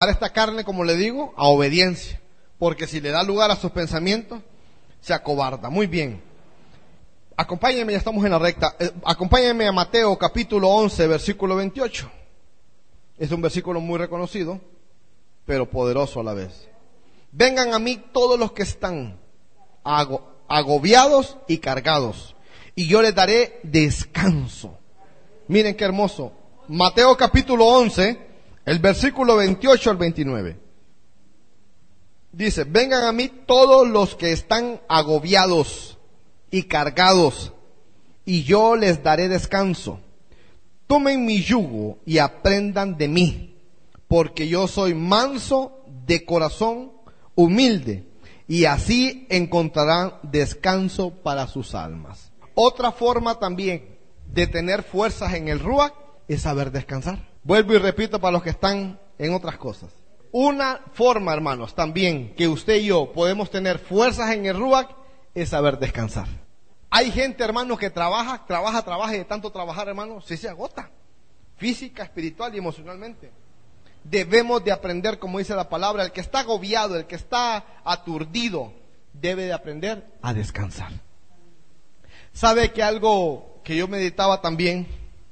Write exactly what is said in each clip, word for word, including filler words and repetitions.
esta carne, como le digo, a obediencia, porque si le da lugar a sus pensamientos, se acobarda. Muy bien. Acompáñenme, ya estamos en la recta. Eh, acompáñenme a Mateo capítulo once, versículo veintiocho. Es un versículo muy reconocido, pero poderoso a la vez. Vengan a mí todos los que están ago- agobiados y cargados, y yo les daré descanso. Miren qué hermoso. Mateo capítulo once, el versículo veintiocho al veintinueve. Dice, vengan a mí todos los que están agobiados y cargados, y yo les daré descanso. Tomen mi yugo y aprendan de mí, porque yo soy manso de corazón, humilde, y así encontrarán descanso para sus almas. Otra forma también de tener fuerzas en el Ruach es saber descansar. Vuelvo y repito para los que están en otras cosas. Una forma, hermanos, también que usted y yo podemos tener fuerzas en el Ruach es saber descansar. Hay gente, hermanos, que trabaja, trabaja, trabaja y de tanto trabajar, hermanos, sí se agota, física, espiritual y emocionalmente. Debemos de aprender, como dice la palabra, el que está agobiado, el que está aturdido, debe de aprender a descansar. ¿Sabe que algo que yo meditaba también?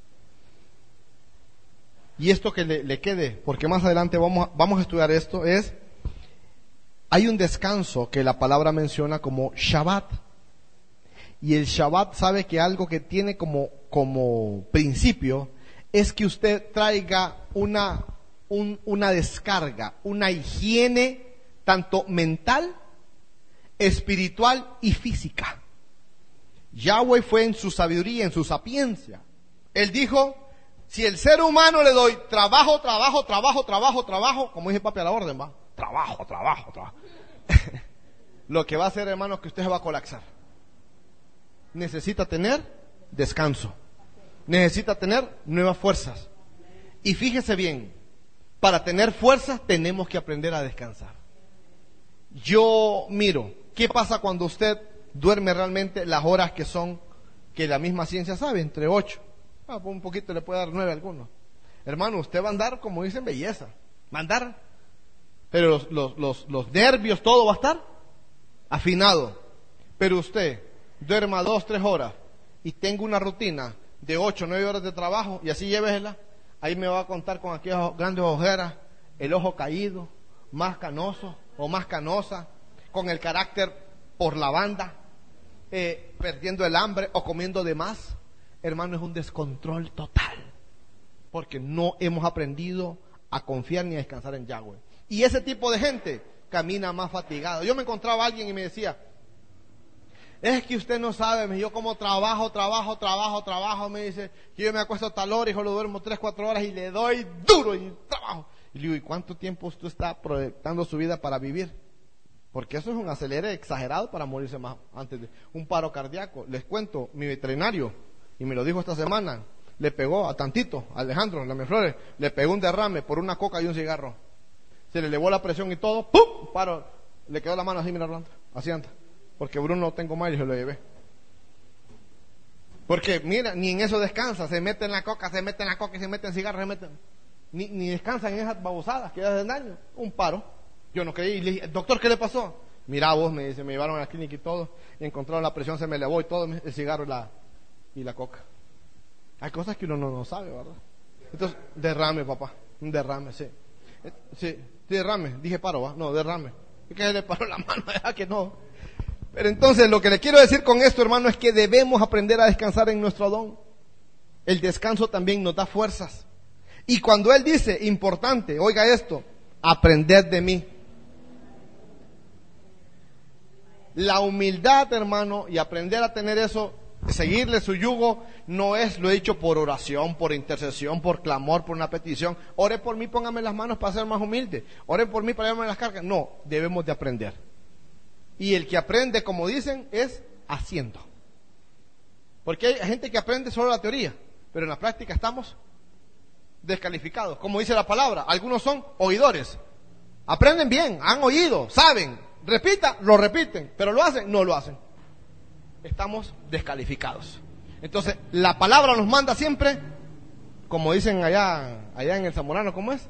Y esto que le, le quede, porque más adelante vamos, vamos a estudiar esto, es, hay un descanso que la palabra menciona como Shabbat. Y el Shabbat, sabe que algo que tiene como, como principio es que usted traiga una, un, una descarga, una higiene tanto mental, espiritual y física. Yahweh fue en su sabiduría, en su sapiencia. Él dijo, si el ser humano le doy trabajo, trabajo, trabajo, trabajo, trabajo, como dice papi a la orden, va, trabajo, trabajo, trabajo. Lo que va a hacer, hermanos, que usted se va a colapsar. Necesita tener descanso. Necesita tener nuevas fuerzas. Y fíjese bien, para tener fuerzas tenemos que aprender a descansar. Yo miro, ¿qué pasa cuando usted duerme realmente las horas que son, que la misma ciencia sabe, entre ocho? Ah, un poquito le puede dar nueve a algunos. Hermano, usted va a andar, como dicen, belleza. Va a andar, pero los, los, los, los nervios, todo va a estar afinado. Pero usted duerma dos, tres horas y tenga una rutina de ocho, nueve horas de trabajo y así llévesela, ahí me va a contar con aquellas grandes ojeras, el ojo caído, más canoso o más canosa, con el carácter por la banda, eh, perdiendo el hambre o comiendo de más. Hermano, es un descontrol total, porque no hemos aprendido a confiar ni a descansar en Yahweh. Y ese tipo de gente camina más fatigado. Yo me encontraba a alguien y me decía, es que usted no sabe, yo como trabajo, trabajo, trabajo, trabajo, me dice, que yo me acuesto a tal hora y yo lo duermo tres, cuatro horas y le doy duro y trabajo. Y le digo, ¿y cuánto tiempo usted está proyectando su vida para vivir? Porque eso es un acelere exagerado para morirse más antes de un paro cardíaco. Les cuento, mi veterinario, y me lo dijo esta semana, le pegó a tantito, a Alejandro, la Flores, le pegó un derrame por una coca y un cigarro. Se le elevó la presión y todo, ¡pum! Paro, le quedó la mano así, mira, Orlando, así anda. Porque Bruno no tengo más y se lo llevé. Porque mira, ni en eso descansa, se mete en la coca, se mete en la coca y se mete en cigarros, se mete en... Ni, ni descansa en esas babosadas que hacen daño. Un paro. Yo no creí, y le dije, doctor, ¿qué le pasó? Mira vos, me dice, me llevaron a la clínica y todo, y encontraron la presión, se me elevó y todo, el cigarro y la, y la coca. Hay cosas que uno no, no sabe, ¿verdad? Entonces, derrame, papá, un derrame, sí. Sí, sí, derrame, dije paro, ¿va? No, derrame. Es que se le paró la mano, ¿verdad que no? Pero entonces lo que le quiero decir con esto, hermano, es que debemos aprender a descansar en nuestro don. El descanso también nos da fuerzas. Y cuando Él dice, importante, oiga esto, aprended de mí. La humildad, hermano, y aprender a tener eso, seguirle su yugo, no es, lo he dicho, por oración, por intercesión, por clamor, por una petición. Ore por mí, póngame las manos para ser más humilde. Ore por mí para llevarme las cargas. No, debemos de aprender. Y el que aprende, como dicen, es haciendo. Porque hay gente que aprende solo la teoría, pero en la práctica estamos descalificados. Como dice la palabra, algunos son oidores. Aprenden bien, han oído, saben, repita, lo repiten, pero lo hacen, no lo hacen. Estamos descalificados. Entonces, la palabra nos manda siempre, como dicen allá, allá en el Zamorano, ¿cómo es?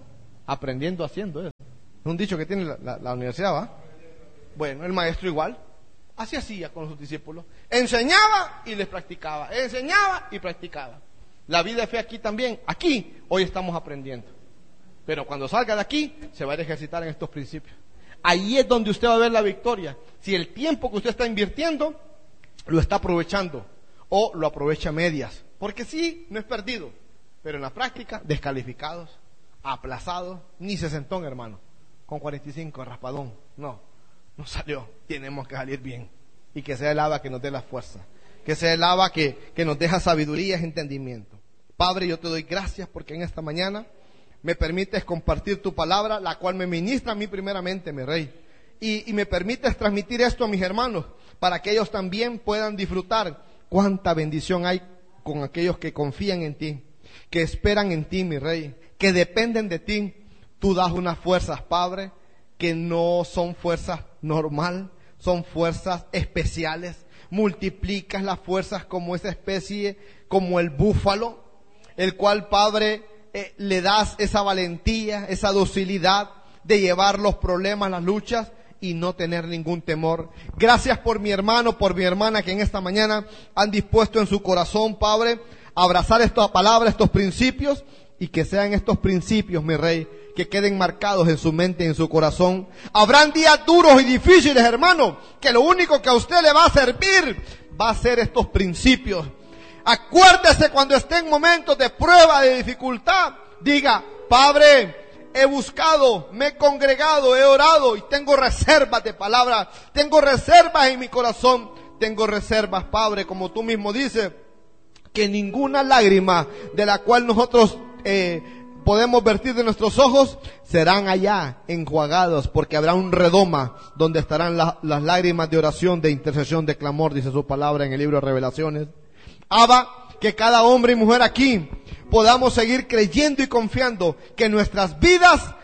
Aprendiendo haciendo eso. Es un dicho que tiene la, la, la universidad, ¿va? Bueno, el maestro igual. Así hacía con sus discípulos. Enseñaba y les practicaba. Enseñaba y practicaba. La vida de fe aquí también. Aquí, hoy estamos aprendiendo. Pero cuando salga de aquí, se va a ejercitar en estos principios. Ahí es donde usted va a ver la victoria. Si el tiempo que usted está invirtiendo, lo está aprovechando. O lo aprovecha a medias. Porque sí, no es perdido. Pero en la práctica, descalificados, aplazados, ni sesentón, hermano. Con cuarenta y cinco, raspadón. No, no salió. Tenemos que salir bien. Y que sea el agua que nos dé la fuerza. Que sea el agua que, que nos deja sabiduría y entendimiento. Padre, yo te doy gracias porque en esta mañana me permites compartir tu palabra, la cual me ministra a mí primeramente, mi Rey. Y, y me permites transmitir esto a mis hermanos, para que ellos también puedan disfrutar cuánta bendición hay con aquellos que confían en ti, que esperan en ti, mi Rey, que dependen de ti. Tú das unas fuerzas, Padre, que no son fuerzas normal, son fuerzas especiales. Multiplicas las fuerzas como esa especie, como el búfalo, el cual, Padre, eh, le das esa valentía, esa docilidad de llevar los problemas, las luchas y no tener ningún temor. Gracias por mi hermano, por mi hermana que en esta mañana han dispuesto en su corazón, Padre, abrazar esta palabra, estos principios, y que sean estos principios, mi Rey, que queden marcados en su mente y en su corazón. Habrán días duros y difíciles, hermano, que lo único que a usted le va a servir va a ser estos principios. Acuérdese cuando esté en momentos de prueba, de dificultad, diga: Padre, he buscado, me he congregado, he orado y tengo reservas de palabras, tengo reservas en mi corazón, tengo reservas, Padre, como tú mismo dices, que ninguna lágrima de la cual nosotros eh, podemos vertir de nuestros ojos serán allá enjuagados, porque habrá un redoma donde estarán la, las lágrimas de oración, de intercesión, de clamor, dice su palabra en el libro de Revelaciones. Abba, que cada hombre y mujer aquí podamos seguir creyendo y confiando que nuestras vidas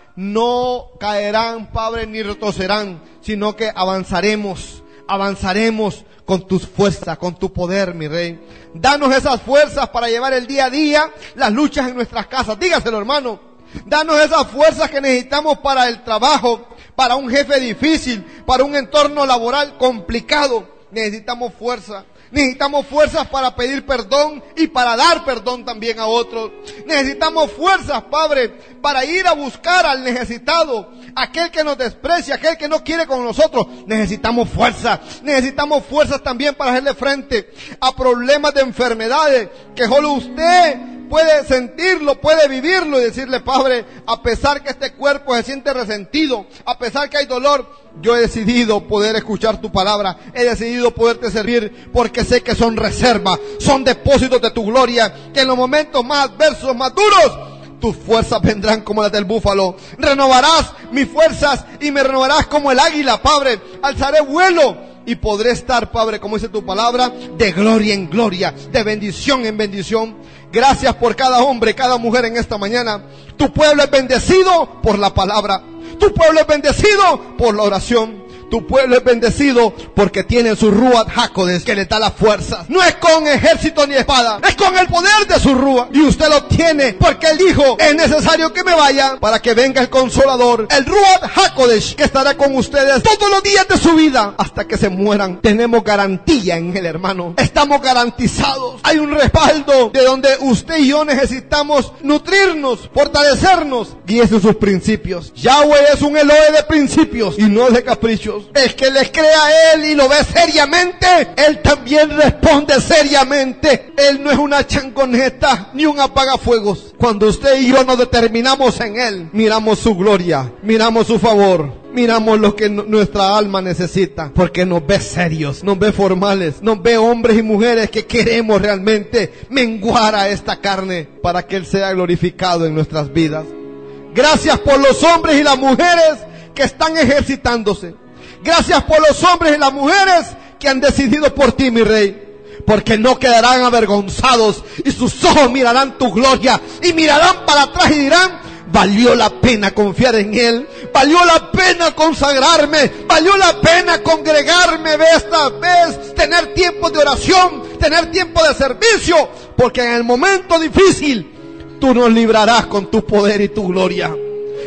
no caerán, Padre, ni retrocederán, sino que avanzaremos, avanzaremos con tus fuerzas, con tu poder, mi Rey. Danos esas fuerzas para llevar el día a día las luchas en nuestras casas. Dígaselo, hermano. Danos esas fuerzas que necesitamos para el trabajo, para un jefe difícil, para un entorno laboral complicado. Necesitamos fuerza. Necesitamos fuerzas para pedir perdón y para dar perdón también a otros. Necesitamos fuerzas, Padre, para ir a buscar al necesitado, aquel que nos desprecia, aquel que no quiere con nosotros. Necesitamos fuerzas. Necesitamos fuerzas también para hacerle frente a problemas de enfermedades que solo usted puede sentirlo, puede vivirlo y decirle: Padre, a pesar que este cuerpo se siente resentido, a pesar que hay dolor, yo he decidido poder escuchar tu palabra, he decidido poderte servir, porque sé que son reservas, son depósitos de tu gloria, que en los momentos más adversos, más duros, tus fuerzas vendrán como las del búfalo. Renovarás mis fuerzas y me renovarás como el águila, Padre. Alzaré vuelo y podré estar, Padre, como dice tu palabra, de gloria en gloria, de bendición en bendición. Gracias por cada hombre, cada mujer en esta mañana. Tu pueblo es bendecido por la palabra. Tu pueblo es bendecido por la oración. Tu pueblo es bendecido porque tiene su Ruach HaKodesh que le da la fuerza. No es con ejército ni espada, es con el poder de su Ruach. Y usted lo tiene porque Él dijo: es necesario que me vaya para que venga el Consolador, el Ruach HaKodesh, que estará con ustedes todos los días de su vida hasta que se mueran. Tenemos garantía en Él, hermano. Estamos garantizados. Hay un respaldo de donde usted y yo necesitamos nutrirnos, fortalecernos. Y esos son sus principios. Yahweh es un Elohe de principios y no de caprichos. El que le crea a Él y lo ve seriamente, Él también responde seriamente. Él no es una changoneta ni un apagafuegos. Cuando usted y yo nos determinamos en Él, miramos su gloria, miramos su favor, miramos lo que nuestra alma necesita, porque nos ve serios, nos ve formales, nos ve hombres y mujeres que queremos realmente menguar a esta carne para que Él sea glorificado en nuestras vidas. Gracias por los hombres y las mujeres que están ejercitándose. Gracias por los hombres y las mujeres que han decidido por ti, mi Rey, porque no quedarán avergonzados y sus ojos mirarán tu gloria y mirarán para atrás y dirán: valió la pena confiar en Él, valió la pena consagrarme, valió la pena congregarme esta vez, tener tiempo de oración, tener tiempo de servicio, porque en el momento difícil tú nos librarás con tu poder y tu gloria.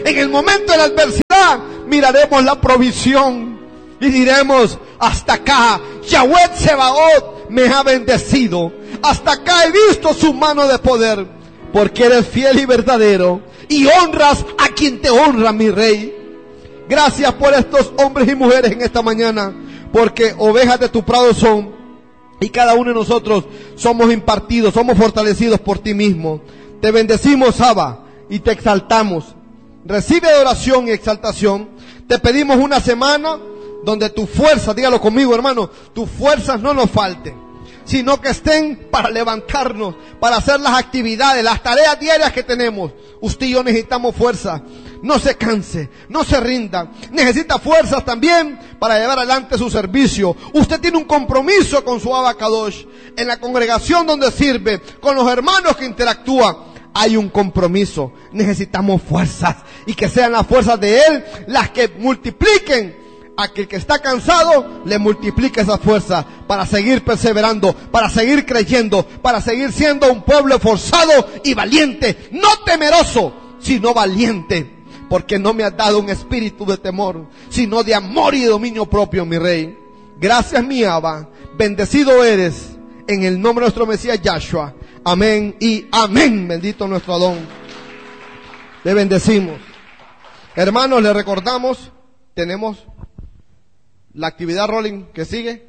En el momento de la adversidad miraremos la provisión y diremos: hasta acá Yahweh Tsebaot me ha bendecido, hasta acá he visto su mano de poder, porque eres fiel y verdadero y honras a quien te honra, mi rey. Gracias por estos hombres y mujeres en esta mañana, porque ovejas de tu prado son, y cada uno de nosotros somos impartidos, somos fortalecidos por ti mismo. Te bendecimos, Abba, y te exaltamos. Recibe adoración y exaltación. Te pedimos una semana donde tu fuerza, dígalo conmigo, hermano, tus fuerzas no nos falten, sino que estén para levantarnos, para hacer las actividades, las tareas diarias que tenemos. Usted y yo necesitamos fuerza. No se canse, no se rinda. Necesita fuerzas también para llevar adelante su servicio. Usted tiene un compromiso con su Abba Kadosh. En la congregación donde sirve, con los hermanos que interactúan, hay un compromiso. Necesitamos fuerzas, y que sean las fuerzas de Él las que multipliquen a que el que está cansado le multiplique esa fuerza para seguir perseverando, para seguir creyendo, para seguir siendo un pueblo esforzado y valiente, no temeroso, sino valiente, porque no me has dado un espíritu de temor, sino de amor y de dominio propio, mi rey. Gracias, mi Abba, bendecido eres, en el nombre de nuestro Mesías Yahshua. Amén y amén. Bendito nuestro Adón. Le bendecimos. Hermanos, le recordamos, tenemos la actividad rolling que sigue,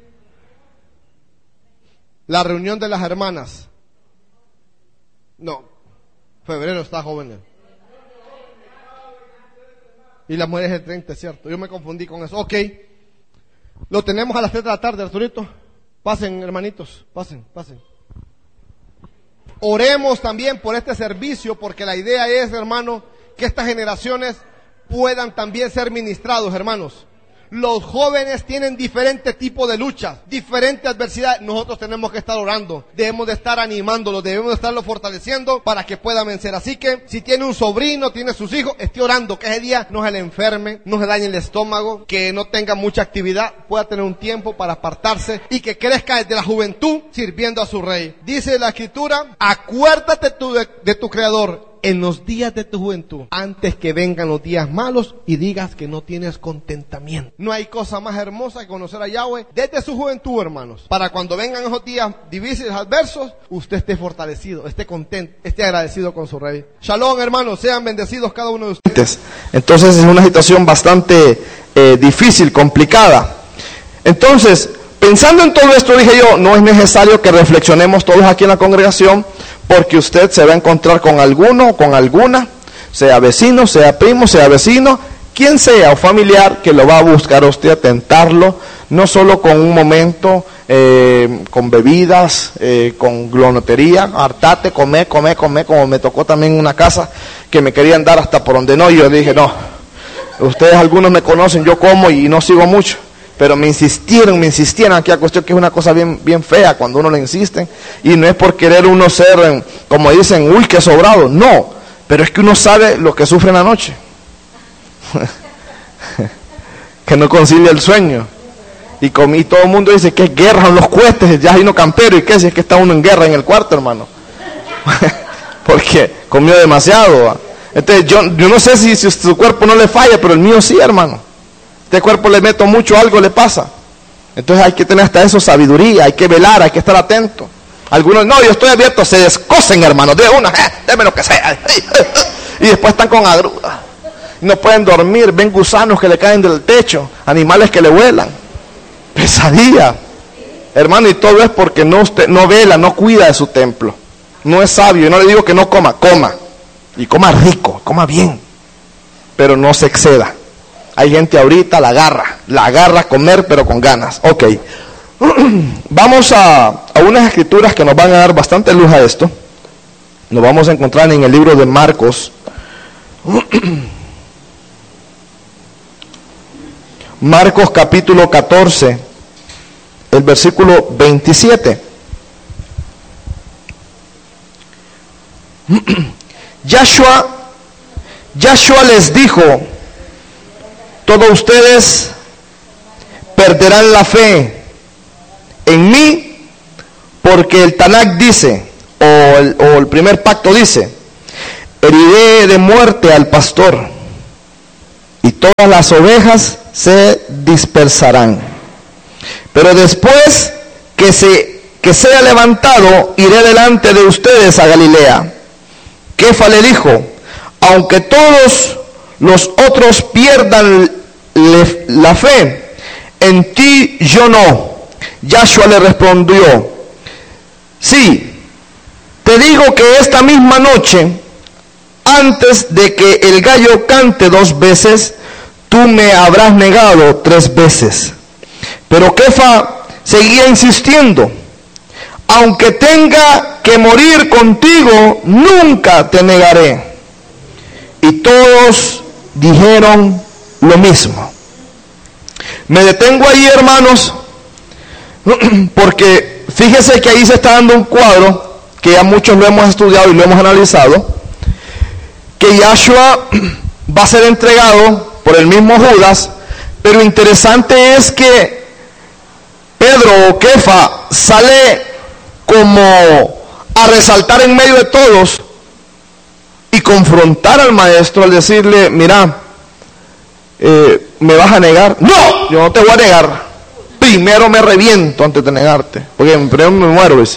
la reunión de las hermanas. No, febrero está, jóvenes. Y las mujeres el treinta, es cierto. Yo me confundí con eso. Ok. Lo tenemos a las tres de la tarde, Arturito. Pasen, hermanitos. Pasen, pasen. Oremos también por este servicio, porque la idea es, hermano, que estas generaciones puedan también ser ministrados, hermanos. Los jóvenes tienen diferentes tipos de luchas, diferentes adversidades. Nosotros tenemos que estar orando, debemos de estar animándolos, debemos de estarlos fortaleciendo para que puedan vencer. Así que si tiene un sobrino, tiene sus hijos, esté orando que ese día no se le enferme, no se dañe el estómago, que no tenga mucha actividad, pueda tener un tiempo para apartarse y que crezca desde la juventud sirviendo a su rey. Dice la escritura: acuérdate tú de, de tu Creador en los días de tu juventud, antes que vengan los días malos y digas que no tienes contentamiento. No hay cosa más hermosa que conocer a Yahweh desde su juventud, hermanos, para cuando vengan esos días difíciles, adversos, usted esté fortalecido, esté contento, esté agradecido con su rey. Shalom, hermanos, sean bendecidos cada uno de ustedes. Entonces es una situación bastante eh, difícil, complicada. Entonces, pensando en todo esto, dije yo, no es necesario que reflexionemos todos aquí en la congregación, porque usted se va a encontrar con alguno o con alguna, sea vecino, sea primo, sea vecino, quien sea o familiar, que lo va a buscar a usted, a tentarlo, no solo con un momento, eh, con bebidas, eh, con glonotería, hartate, come, come, come, como me tocó también en una casa que me querían dar hasta por donde no, y yo dije, no, ustedes algunos me conocen, yo como y no sigo mucho. Pero me insistieron, me insistieron aquí a cuestión que es una cosa bien, bien fea cuando uno le insisten. Y no es por querer uno ser, como dicen, uy, qué sobrado. No, pero es que uno sabe lo que sufre en la noche. Que no concilia el sueño. Y, con, y todo el mundo dice que es guerra en los cuestes, ya hay uno campero. ¿Y qué? Si es que está uno en guerra en el cuarto, hermano. Porque comió demasiado. ¿Va? Entonces yo, yo no sé si, si su cuerpo no le falla, pero el mío sí, hermano. Este cuerpo le meto mucho, algo le pasa. Entonces hay que tener hasta eso sabiduría, hay que velar, hay que estar atento. Algunos, no, yo estoy abierto, se descosen, hermano, de una, eh, déme lo que sea. Y después están con agruras. No pueden dormir, ven gusanos que le caen del techo, animales que le vuelan. Pesadilla. Hermano, y todo es porque no, usted, no vela, no cuida de su templo. No es sabio, y no le digo que no coma, coma. Y coma rico, coma bien. Pero no se exceda. Hay gente ahorita, la agarra, la agarra a comer, pero con ganas. Ok. Vamos a, a unas escrituras que nos van a dar bastante luz a esto. Nos vamos a encontrar en el libro de Marcos. Marcos capítulo catorce, el versículo veintisiete. Yahshua, Yahshua les dijo: todos ustedes perderán la fe en mí, porque el Tanakh dice, o el, o el primer pacto dice, heriré de muerte al pastor y todas las ovejas se dispersarán. Pero después que, se, que sea levantado, iré delante de ustedes a Galilea. Kefa le dijo, aunque todos los otros pierdan le, la fe, en ti yo no. Yahshua le respondió, sí, te digo que esta misma noche, antes de que el gallo cante dos veces, tú me habrás negado tres veces. Pero Kefa seguía insistiendo, aunque tenga que morir contigo, nunca te negaré. Y todos dijeron lo mismo. Me detengo ahí, hermanos, porque fíjese que ahí se está dando un cuadro que ya muchos lo hemos estudiado y lo hemos analizado, que Yahshua va a ser entregado por el mismo Judas, pero interesante es que Pedro o Kefa sale como a resaltar en medio de todos y confrontar al maestro al decirle, mira, eh, ¿me vas a negar? No, yo no te voy a negar, primero me reviento antes de negarte, porque primero me muero, dice.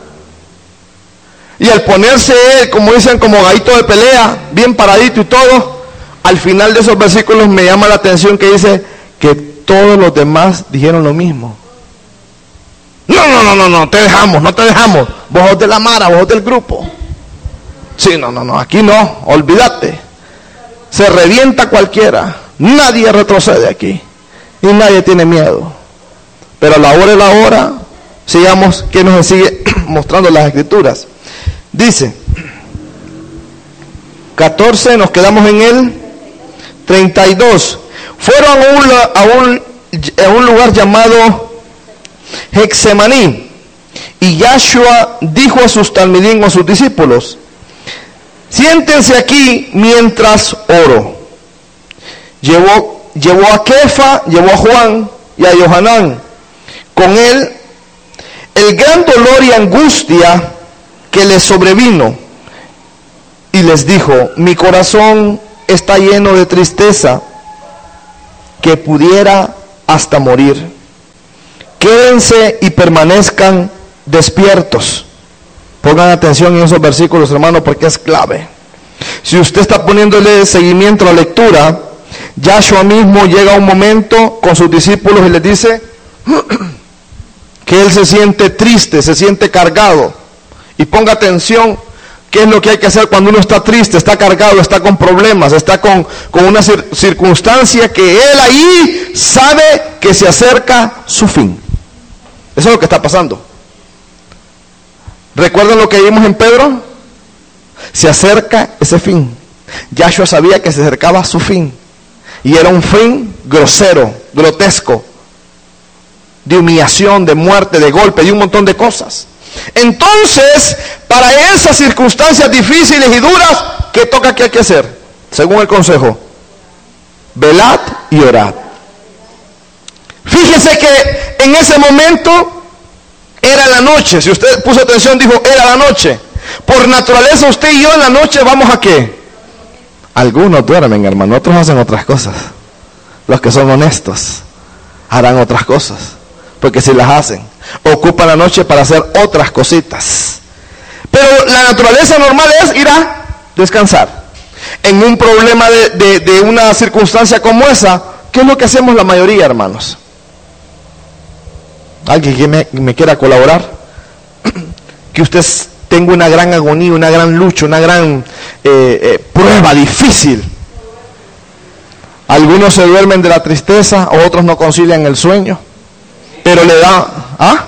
Y al ponerse él, como dicen, como gallito de pelea, bien paradito y todo, al final de esos versículos me llama la atención que dice que todos los demás dijeron lo mismo. No, no, no, no, no, te dejamos, no te dejamos. Vos sos de la mara, vos sos del grupo. Sí, no, no, no, aquí no, olvídate. Se revienta cualquiera, nadie retrocede aquí y nadie tiene miedo. Pero a la hora de la hora, sigamos que nos sigue mostrando las escrituras. Dice, catorce, nos quedamos en el treinta y dos. Fueron a un, a un, a un lugar llamado Hexemaní, y Yahshua dijo a sus talmidim, a sus discípulos, siéntense aquí mientras oro. Llevó, llevó a Kefa, llevó a Juan y a Yohanan. Con él, el gran dolor y angustia que les sobrevino, y les dijo, mi corazón está lleno de tristeza, que pudiera hasta morir. Quédense y permanezcan despiertos. Pongan atención en esos versículos, hermanos, porque es clave. Si usted está poniéndole seguimiento a la lectura, Yahshua mismo llega a un momento con sus discípulos y les dice que él se siente triste, se siente cargado. Y ponga atención, ¿qué es lo que hay que hacer cuando uno está triste, está cargado, está con problemas, está con, con una cir- circunstancia que él ahí sabe que se acerca su fin? Eso es lo que está pasando. ¿Recuerdan lo que vimos en Pedro? Se acerca ese fin. Yahshua sabía que se acercaba a su fin. Y era un fin grosero, grotesco, de humillación, de muerte, de golpe, de un montón de cosas. Entonces, para esas circunstancias difíciles y duras, ¿qué toca que hay que hacer? Según el consejo, velad y orad. Fíjese que en ese momento era la noche. Si usted puso atención, dijo, era la noche. Por naturaleza, usted y yo en la noche vamos a ¿qué? Algunos duermen, hermano, otros hacen otras cosas. Los que son honestos harán otras cosas, porque si las hacen, ocupan la noche para hacer otras cositas. Pero la naturaleza normal es ir a descansar. En un problema de, de, de una circunstancia como esa, ¿qué es lo que hacemos la mayoría, hermanos? ¿Alguien que me, me quiera colaborar? Que usted tenga una gran agonía, una gran lucha, una gran eh, eh, prueba difícil. Algunos se duermen de la tristeza, otros no concilian el sueño, pero le da, ¿ah?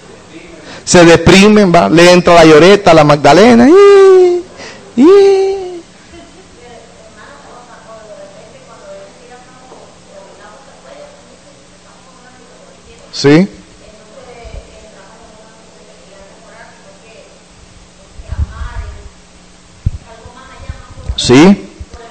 Se deprimen, ¿va? Le entra la lloreta, la Magdalena, ¡y! ¡y! ¿Sí? ¿Sí?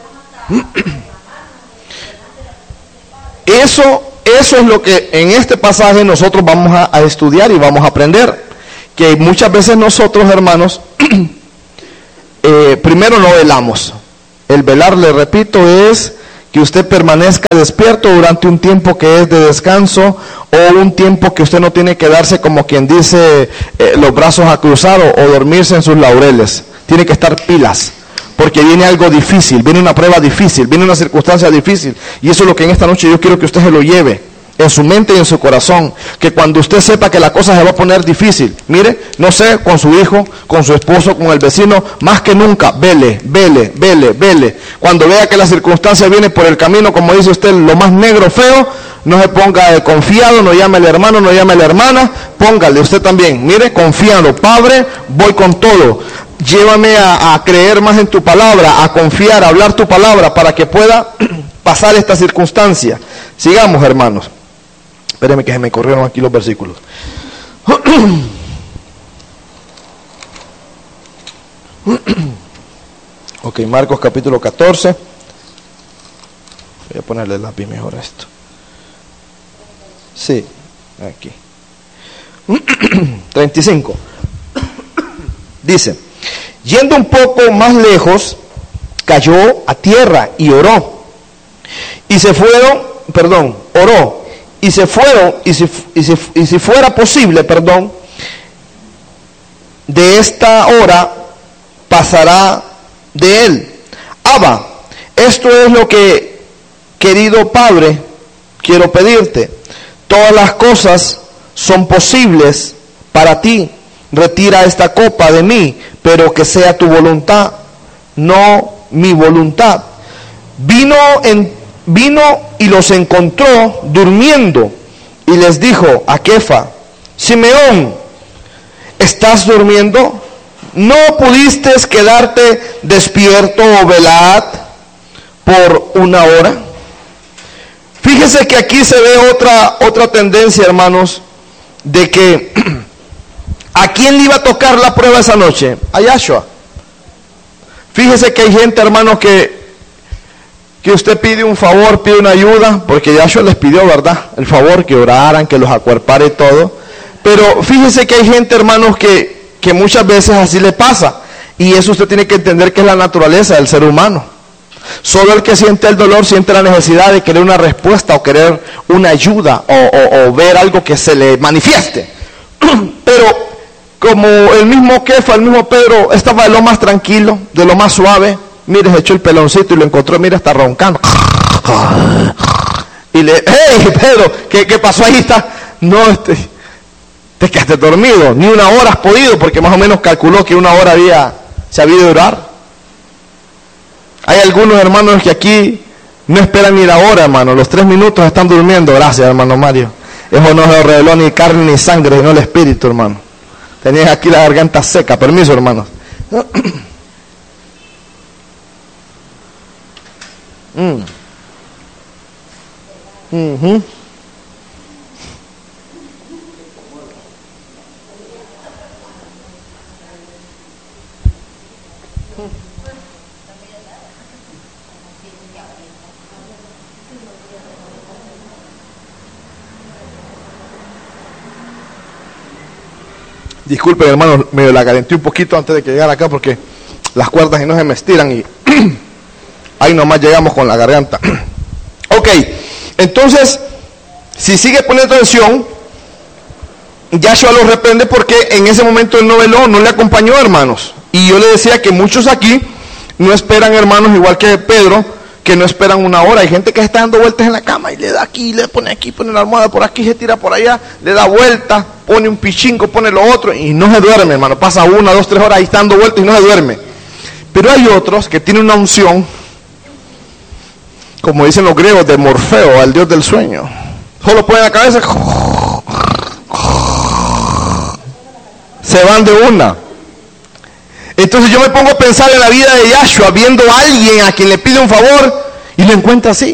Eso, eso es lo que en este pasaje nosotros vamos a, a estudiar y vamos a aprender. Que muchas veces nosotros, hermanos, eh, primero no velamos. El velar, le repito, es que usted permanezca despierto durante un tiempo que es de descanso, o un tiempo que usted no tiene que darse, como quien dice, eh, los brazos a cruzar o, o dormirse en sus laureles. Tiene que estar pilas, porque viene algo difícil, viene una prueba difícil, viene una circunstancia difícil, y eso es lo que en esta noche yo quiero que usted se lo lleve en su mente y en su corazón, que cuando usted sepa que la cosa se va a poner difícil, mire, no sé, con su hijo, con su esposo, con el vecino, más que nunca, vele, vele, vele, vele. Cuando vea que la circunstancia viene por el camino, como dice usted, lo más negro, feo, no se ponga eh, confiado, no llame al hermano, no llame a la hermana, póngale usted también, mire, confiado, Padre, voy con todo, llévame a, a creer más en tu palabra, a confiar, a hablar tu palabra, para que pueda pasar esta circunstancia. Sigamos, hermanos. Espérenme que se me corrieron aquí los versículos. Ok, Marcos capítulo catorce. Voy a ponerle el lápiz mejor a esto. Sí, aquí. treinta y cinco. Dice, yendo un poco más lejos, cayó a tierra y oró. Y se fueron, perdón, oró. Y se fueron, y si, y, si, y si fuera posible, perdón, de esta hora pasará de él. Abba, esto es lo que, querido Padre, quiero pedirte. Todas las cosas son posibles para ti. Retira esta copa de mí, pero que sea tu voluntad, no mi voluntad. Vino en Vino y los encontró durmiendo y les dijo a Kefa, Simeón, ¿estás durmiendo? ¿No pudiste quedarte despierto o velad por una hora? Fíjese que aquí se ve otra, otra tendencia, hermanos, de que ¿a quién le iba a tocar la prueba esa noche? A Yahshua. Fíjese que hay gente, hermanos, que que usted pide un favor, pide una ayuda, porque Yahshua les pidió, ¿verdad? El favor, que oraran, que los acuerpara y todo. Pero fíjese que hay gente, hermanos, que, que muchas veces así le pasa. Y eso usted tiene que entender que es la naturaleza del ser humano. Solo el que siente el dolor siente la necesidad de querer una respuesta o querer una ayuda o, o, o ver algo que se le manifieste. Pero como el mismo Kefa, el mismo Pedro, estaba de lo más tranquilo, de lo más suave. Mire, se echó el peloncito y lo encontró, mira, está roncando. Y le, hey, Pedro, ¿qué, qué pasó ahí? Está, no, este, te quedaste dormido, ni una hora has podido, porque más o menos calculó que una hora había, se había de orar. Hay algunos hermanos que aquí no esperan ni la hora, hermano, los tres minutos están durmiendo. Gracias, hermano Mario. Eso no se reveló ni carne ni sangre, sino el espíritu, hermano. Tenías aquí la garganta seca. Permiso, hermanos. Mm. Uh-huh. Disculpen, hermanos, me la calenté un poquito antes de que llegara acá porque las cuerdas y no se me estiran y ahí nomás llegamos con la garganta. Ok, entonces, si sigue poniendo atención, Yahshua lo reprende porque en ese momento él no veló, no le acompañó, hermanos. Y yo le decía que muchos aquí no esperan, hermanos, igual que Pedro, que no esperan una hora. Hay gente que está dando vueltas en la cama y le da aquí, le pone aquí, pone la almohada por aquí, se tira por allá, le da vueltas, pone un pichingo, pone lo otro y no se duerme, hermano. Pasa una, dos, tres horas ahí está dando vueltas y no se duerme. Pero hay otros que tienen una unción, como dicen los griegos, de Morfeo, al dios del sueño. Solo ponen la cabeza, se van de una. Entonces yo me pongo a pensar en la vida de Yahshua, viendo a alguien a quien le pide un favor y lo encuentra así.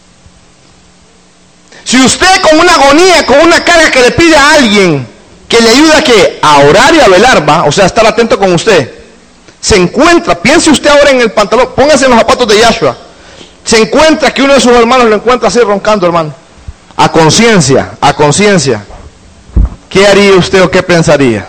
Si usted con una agonía, con una carga que le pide a alguien que le ayuda a, ¿qué? A orar y a velar, va, o sea, estar atento con usted, se encuentra, piense usted ahora en el pantalón, póngase en los zapatos de Yahshua, se encuentra que uno de sus hermanos lo encuentra así roncando, hermano, a conciencia, a conciencia, ¿qué haría usted o qué pensaría?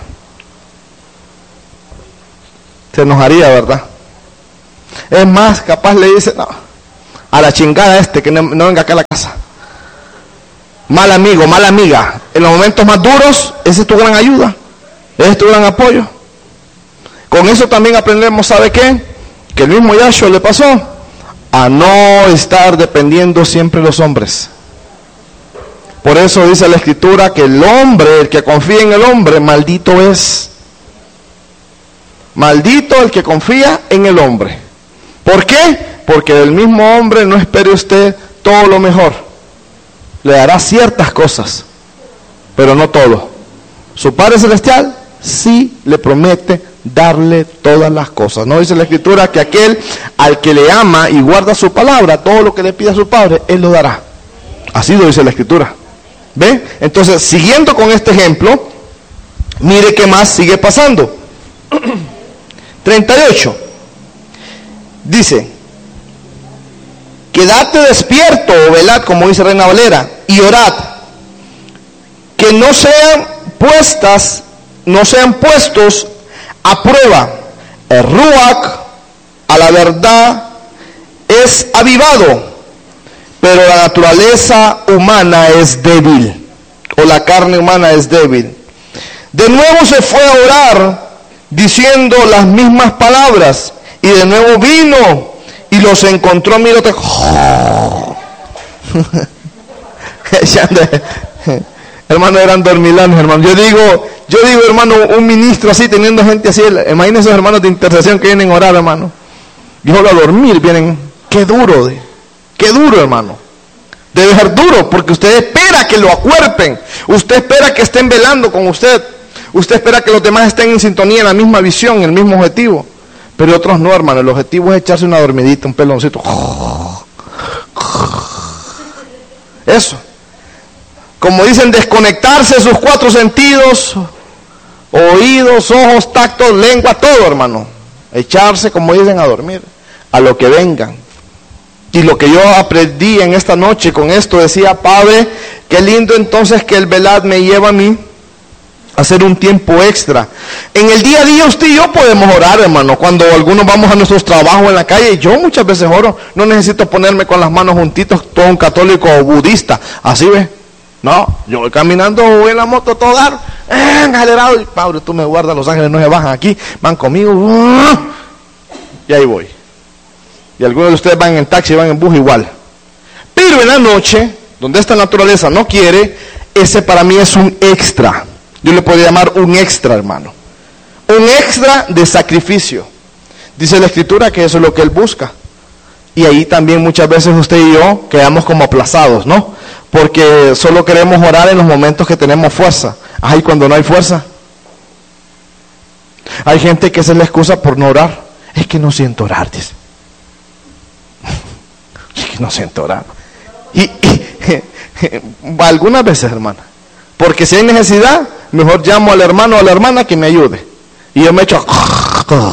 Se enojaría, ¿verdad? Es más, capaz le dice, no, a la chingada este, que no, no venga acá a la casa. Mal amigo, mala amiga. En los momentos más duros, esa es tu gran ayuda, ese es tu gran apoyo. Con eso también aprendemos, ¿sabe qué? Que el mismo Yahshua le pasó a no estar dependiendo siempre de los hombres. Por eso dice la Escritura que el hombre, el que confía en el hombre, maldito es. Maldito el que confía en el hombre. ¿Por qué? Porque del mismo hombre no espere usted todo lo mejor. Le dará ciertas cosas, pero no todo. Su Padre Celestial sí le promete darle todas las cosas. ¿No dice la Escritura que aquel al que le ama y guarda su palabra, todo lo que le pida a su Padre, Él lo dará? Así lo dice la Escritura. ¿Ve? Entonces, siguiendo con este ejemplo, mire qué más sigue pasando. treinta y ocho. Dice: quedate despierto o velad, como dice Reina Valera, y orad, que no sean puestas, no sean puestos a prueba. El ruach, a la verdad, es avivado, pero la naturaleza humana es débil, o la carne humana es débil. De nuevo se fue a orar, diciendo las mismas palabras, y de nuevo vino y los encontró, mírate, hermano, eran dormilanes, hermano. Yo digo, yo digo, hermano, un ministro así, teniendo gente así, imagínense esos hermanos de intercesión que vienen a orar, hermano, y solo a dormir vienen. Qué duro, de, qué duro, hermano. Debe ser duro, porque usted espera que lo acuerpen, usted espera que estén velando con usted, usted espera que los demás estén en sintonía, en la misma visión, en el mismo objetivo. Pero otros no, hermano. El objetivo es echarse una dormidita, un peloncito. Eso. Como dicen, desconectarse sus cuatro sentidos, oídos, ojos, tactos, lengua, todo, hermano. Echarse, como dicen, a dormir, a lo que vengan. Y lo que yo aprendí en esta noche con esto, decía, Padre, qué lindo entonces que el velad me lleva a mí hacer un tiempo extra. En el día a día usted y yo podemos orar, hermano. Cuando algunos vamos a nuestros trabajos en la calle, yo muchas veces oro. No necesito ponerme con las manos juntitos, todo un católico o budista. Así ve. No, yo voy caminando, voy en la moto todo dar, eh, acelerado. Y Padre, tú me guardas, los ángeles no se bajan aquí, van conmigo. Uh, y ahí voy. Y algunos de ustedes van en taxi, van en bus igual. Pero en la noche, donde esta naturaleza no quiere, ese para mí es un extra. Yo le podría llamar un extra, hermano. Un extra de sacrificio. Dice la Escritura que eso es lo que Él busca. Y ahí también muchas veces usted y yo quedamos como aplazados, ¿no? Porque solo queremos orar en los momentos que tenemos fuerza. Ay, cuando no hay fuerza. Hay gente que se le excusa por no orar. Es que no siento orar, dice. Es que no siento orar. Y, y algunas veces, hermana. Porque si hay necesidad, mejor llamo al hermano o a la hermana que me ayude. Y yo me echo a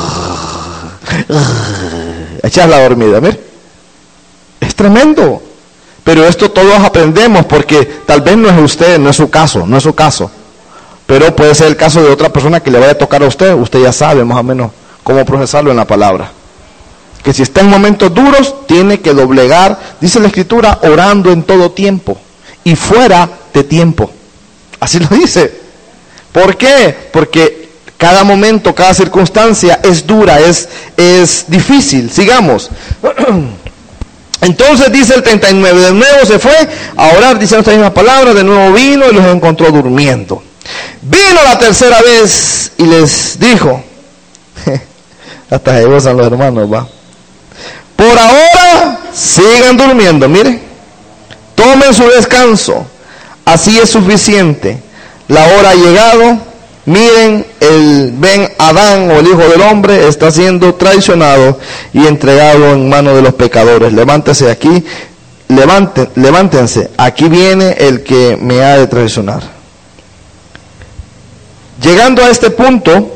echar la dormida, mire. Es tremendo. Pero esto todos aprendemos, porque tal vez no es usted, no es su caso, no es su caso. Pero puede ser el caso de otra persona que le vaya a tocar a usted. Usted ya sabe más o menos cómo procesarlo en la palabra. Que si está en momentos duros, tiene que doblegar, dice la Escritura, orando en todo tiempo y fuera de tiempo. Así lo dice. ¿Por qué? Porque cada momento, cada circunstancia es dura, es, es difícil. Sigamos. Entonces dice el treinta y nueve, de nuevo se fue a orar diciendo estas mismas palabras, de nuevo vino y los encontró durmiendo. Vino la tercera vez y les dijo, hasta se gozan los hermanos, va. Por ahora sigan durmiendo, mire, tomen su descanso, así es suficiente. La hora ha llegado, miren, el Ben Adán o el Hijo del Hombre está siendo traicionado y entregado en manos de los pecadores. Levántese aquí, levanten, levántense, aquí viene el que me ha de traicionar. Llegando a este punto,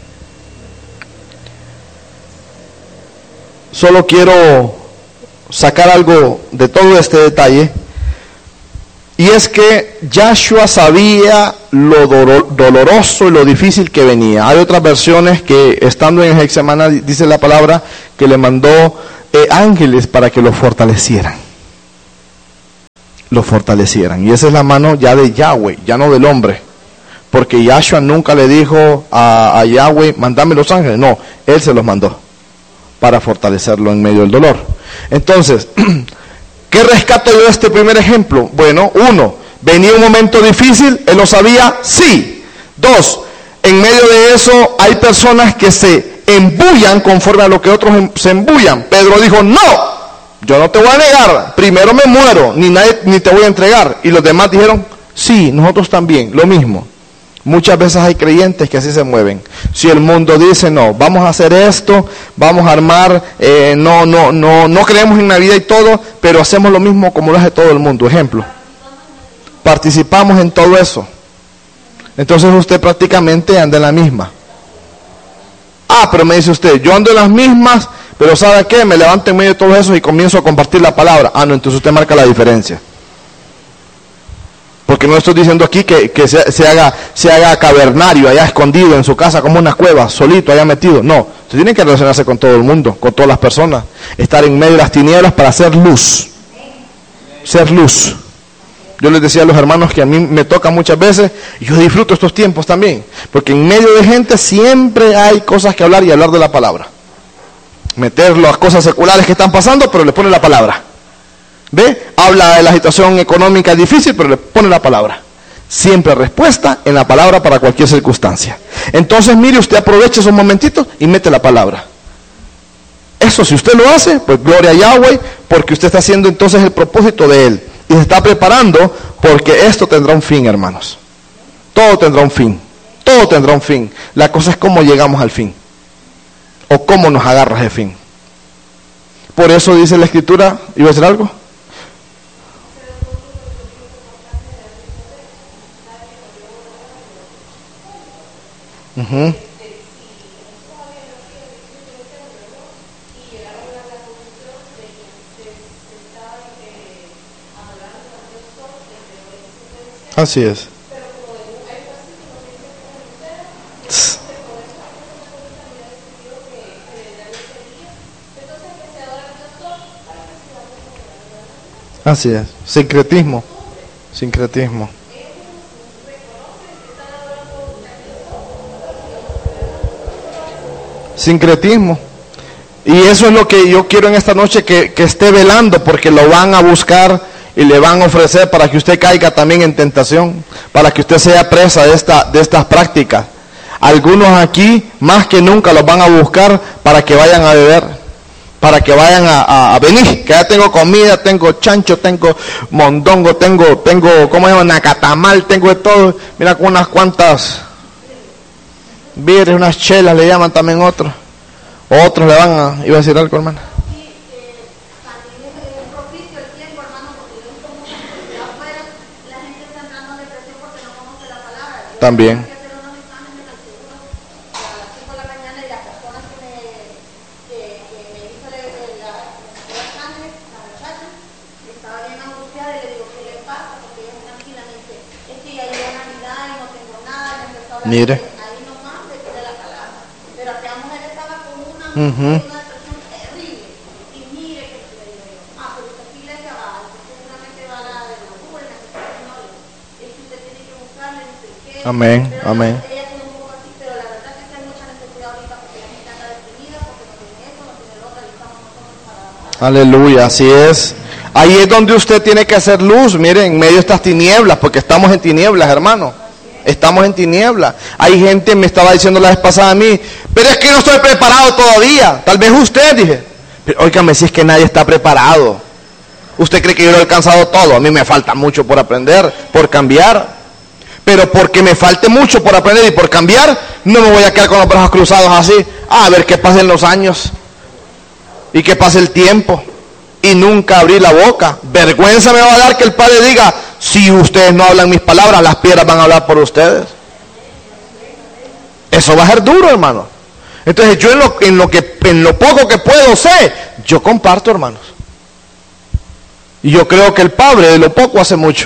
solo quiero sacar algo de todo este detalle, y es que Yahshua sabía lo doloroso y lo difícil que venía. Hay otras versiones que estando en Getsemaní dice la palabra que le mandó eh, ángeles para que lo fortalecieran. Lo fortalecieran. Y esa es la mano ya de Yahweh, ya no del hombre. Porque Yahshua nunca le dijo a, a Yahweh, mandame los ángeles. No, Él se los mandó para fortalecerlo en medio del dolor. Entonces, ¿qué rescato yo de este primer ejemplo? Bueno, uno, venía un momento difícil, Él lo sabía, sí. Dos, en medio de eso hay personas que se embullan conforme a lo que otros se embullan. Pedro dijo, no, yo no te voy a negar, primero me muero, ni, nadie, ni te voy a entregar. Y los demás dijeron, sí, nosotros también, lo mismo. Muchas veces hay creyentes que así se mueven. Si el mundo dice, no, vamos a hacer esto, vamos a armar, eh, no, no, no, no creemos en Navidad y todo, pero hacemos lo mismo como lo hace todo el mundo. Ejemplo, participamos en todo eso. Entonces usted prácticamente anda en la misma. Ah, pero me dice usted, yo ando en las mismas, pero ¿sabe qué? Me levanto en medio de todo eso y comienzo a compartir la palabra. Ah, no, entonces usted marca la diferencia. Porque no estoy diciendo aquí que, que se, se, haga, se haga cavernario, allá escondido en su casa como una cueva, solito, allá metido. No, usted tiene que relacionarse con todo el mundo, con todas las personas. Estar en medio de las tinieblas para hacer luz. Ser luz. Yo les decía a los hermanos que a mí me toca muchas veces, y yo disfruto estos tiempos también. Porque en medio de gente siempre hay cosas que hablar y hablar de la palabra. Meter las cosas seculares que están pasando, pero le pone la palabra. ¿Ve? Habla de la situación económica difícil, pero le pone la palabra. Siempre respuesta en la palabra para cualquier circunstancia. Entonces, mire, usted aprovecha esos momentitos y mete la palabra. Eso, si usted lo hace, pues gloria a Yahweh, porque usted está haciendo entonces el propósito de Él. Y se está preparando porque esto tendrá un fin, hermanos. Todo tendrá un fin. Todo tendrá un fin. La cosa es cómo llegamos al fin. O cómo nos agarras de fin. Por eso dice la Escritura, ¿iba a decir algo? Uh-huh. Así es. Así es. Sincretismo. Sincretismo. Sincretismo. Y eso es lo que yo quiero en esta noche, que, que esté velando, porque lo van a buscar y le van a ofrecer para que usted caiga también en tentación, para que usted sea presa de, esta, de estas prácticas. Algunos aquí, más que nunca, los van a buscar para que vayan a beber, para que vayan a, a, a venir, que ya tengo comida, tengo chancho, tengo mondongo, tengo, tengo, ¿cómo se llama? Nacatamal, tengo de todo. Mira, con unas cuantas birres, unas chelas le llaman también otros. Otros le van a, iba a decir algo, hermana. También. Mire. Uh-huh. Amén, amén. Aleluya, así es. Ahí es donde usted tiene que hacer luz, miren, en medio de estas tinieblas, porque estamos en tinieblas, hermano. Estamos en tinieblas. Hay gente, me estaba diciendo la vez pasada a mí, pero es que no estoy preparado todavía. Tal vez usted, dije. Pero óigame, si es que nadie está preparado. ¿Usted cree que yo lo he alcanzado todo? A mí me falta mucho por aprender, por cambiar. Pero porque me falte mucho por aprender y por cambiar, no me voy a quedar con los brazos cruzados así. Ah, a ver qué pasen los años. Y que pase el tiempo. Y nunca abrí la boca. Vergüenza me va a dar que el Padre diga, si ustedes no hablan mis palabras, las piedras van a hablar por ustedes. Eso va a ser duro, hermano. Entonces yo en lo, en lo que en lo poco que puedo sé, yo comparto, hermanos. Y yo creo que el Padre de lo poco hace mucho.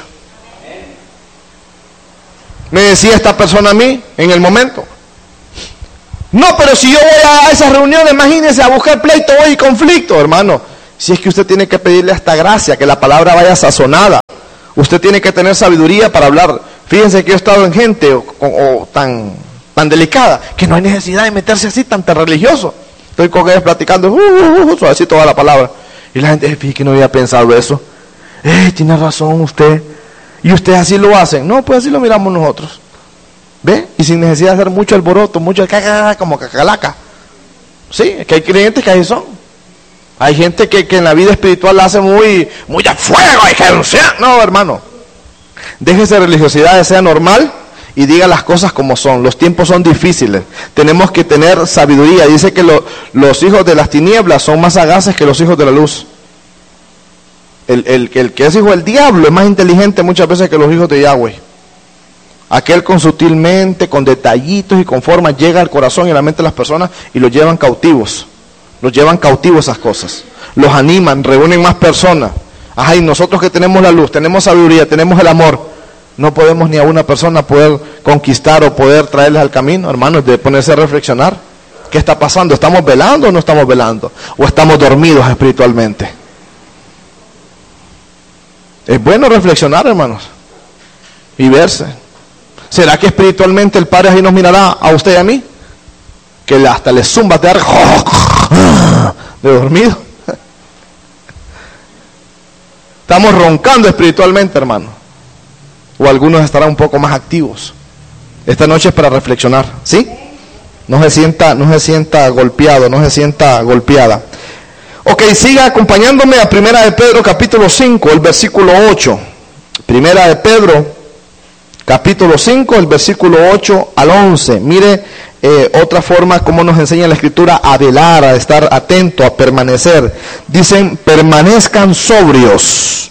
Me decía esta persona a mí en el momento, No, pero si yo voy a esas reuniones, imagínense, a buscar pleito, voy y conflicto, hermano. Si es que usted tiene que pedirle hasta gracia, que la palabra vaya sazonada. Usted tiene que tener sabiduría para hablar. Fíjense que yo he estado en gente o, o, o tan, tan delicada, que no hay necesidad de meterse así tan, tan religioso. Estoy con ellos platicando, uh, uh, uh, así toda la palabra. Y la gente, fíjate que no había pensado eso. Eh, tiene razón usted. Y ustedes así lo hacen. No, pues así lo miramos nosotros. ¿Ve? Y sin necesidad de hacer mucho alboroto, mucho caca, como cacalaca. Sí, es que hay creyentes que así son. Hay gente que, que en la vida espiritual la hace muy, muy a fuego, hay que anunciar. No, hermano. Déjese religiosidad, sea normal y diga las cosas como son. Los tiempos son difíciles. Tenemos que tener sabiduría. Dice que lo, los hijos de las tinieblas son más sagaces que los hijos de la luz. El, el, el que es hijo del diablo es más inteligente muchas veces que los hijos de Yahweh. Aquel con sutilmente, con detallitos y con formas llega al corazón y a la mente de las personas y los llevan cautivos. Los llevan cautivos esas cosas. Los animan, reúnen más personas. Ajá, y nosotros que tenemos la luz, tenemos sabiduría, tenemos el amor, no podemos ni a una persona poder conquistar o poder traerles al camino, hermanos, de ponerse a reflexionar. ¿Qué está pasando? ¿Estamos velando o no estamos velando? ¿O estamos dormidos espiritualmente? Es bueno reflexionar, hermanos, y verse. ¿Será que espiritualmente el Padre ahí nos mirará a usted y a mí? Que hasta le zumba de dormido. Estamos roncando espiritualmente, hermano. O algunos estarán un poco más activos. Esta noche es para reflexionar, ¿sí? No se sienta, no se sienta golpeado, no se sienta golpeada. Ok, siga acompañándome a Primera de Pedro capítulo cinco, el versículo ocho. Primera de Pedro capítulo cinco, el versículo ocho al once. Mire eh, otra forma como nos enseña la Escritura a velar, a estar atento, a permanecer. Dicen, permanezcan sobrios,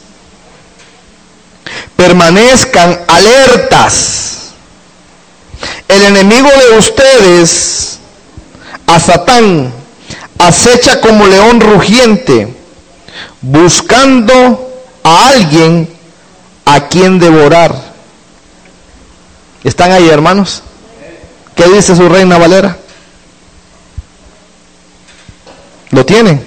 permanezcan alertas. El enemigo de ustedes, a Satán, acecha como león rugiente, buscando a alguien a quien devorar. ¿Están ahí, hermanos? ¿Qué dice su Reina Valera? ¿Lo tienen?